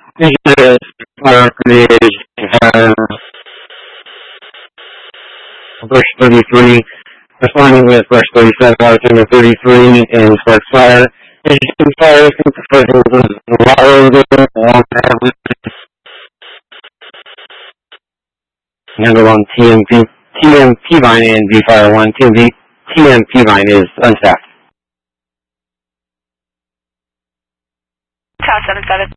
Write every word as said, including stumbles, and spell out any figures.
Yes, fire creation has brush thirty-three, responding with brush thirty-seven out of thirty-three and start fire. Interesting fire, confirming the water there, along with handle on T M P, T M P Vine and V Fire one, T M P, T M P Vine is unstaffed. Tower seven seven.